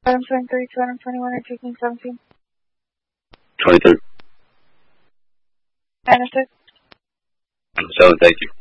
773, 221 or taking 17. 23. Understood. 7, thank you.